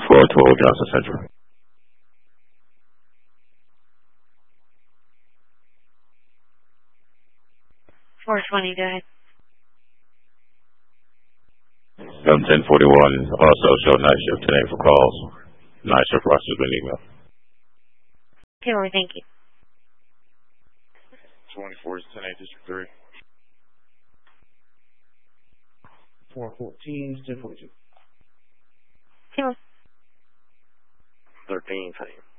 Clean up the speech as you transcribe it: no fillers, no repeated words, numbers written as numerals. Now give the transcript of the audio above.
412 Johnson Central. 420, go ahead. 1041, also show night shift today for calls. Night shift roster's been emailed. Okay, well, thank you. 24 is 10-8 District 3. 414 is 1042. Okay, well. 13, 10.